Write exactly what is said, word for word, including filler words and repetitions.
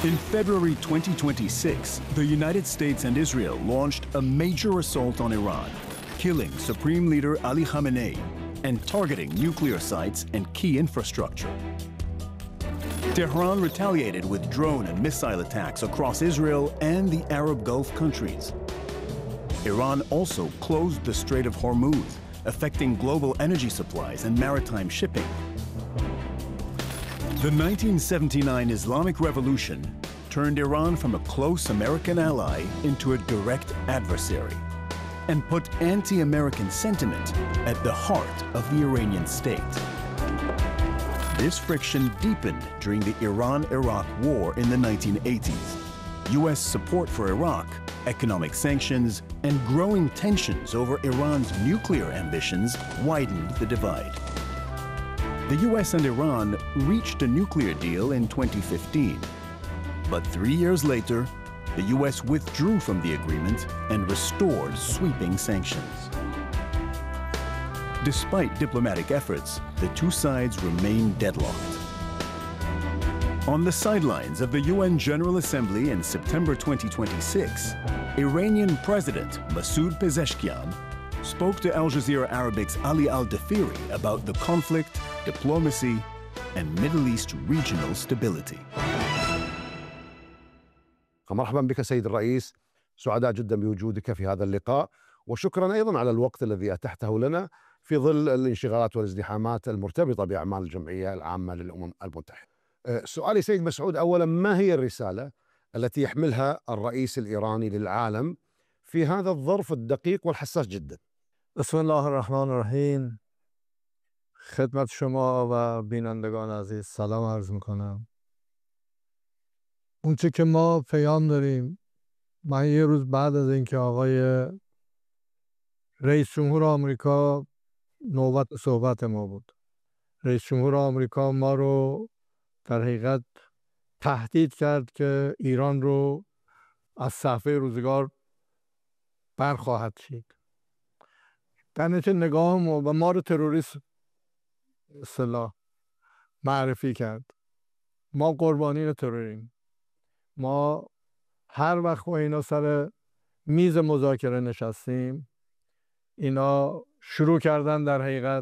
In February twenty twenty-six, the United States and Israel launched a major assault on Iran, killing Supreme Leader Ali Khamenei and targeting nuclear sites and key infrastructure. Tehran retaliated with drone and missile attacks across Israel and the Arab Gulf countries. Iran also closed the Strait of Hormuz, affecting global energy supplies and maritime shipping. The nineteen seventy-nine Islamic Revolution turned Iran from a close American ally into a direct adversary and put anti-American sentiment at the heart of the Iranian state. This friction deepened during the Iran-Iraq War in the nineteen eighties. U S support for Iraq, economic sanctions, and growing tensions over Iran's nuclear ambitions widened the divide. The U S and Iran reached a nuclear deal in twenty fifteen. But three years later, the U S withdrew from the agreement and restored sweeping sanctions. Despite diplomatic efforts, the two sides remain deadlocked. On the sidelines of the U N General Assembly in September twenty twenty-six, Iranian President Masoud Pezeshkian spoke to Al Jazeera Arabic's Ali Al-Dafiri about the conflict, diplomacy, and Middle East regional stability. مرحبا بك سيد الرئيس، سعداء جدا بوجودك في هذا اللقاء، وشكرا أيضا على الوقت الذي أتحته لنا في ظل الانشغالات والازدحامات المرتبطة بأعمال الجمعية العامة للأمم المتحدة. سؤالي سيد مسعود، أولا ما هي الرسالة التي يحملها الرئيس الإيراني للعالم في هذا الظرف الدقيق والحساس جدا؟ بسم الله الرحمن الرحیم. خدمت شما و بینندگان عزیز سلام عرض میکنم. اون چه که ما پیام داریم، من یه روز بعد از اینکه آقای رئیس جمهور آمریکا نوبت صحبت ما بود، رئیس جمهور آمریکا ما رو در حقیقت تهدید کرد که ایران رو از صفحه روزگار برخواهد شید. در نتیجه نگاه ما و ما رو تروریست اصطلاح معرفی کرد. ما قربانین تروریم. ما هر وقت با اینا سر میز مذاکره نشستیم، اینا شروع کردن در حقیقت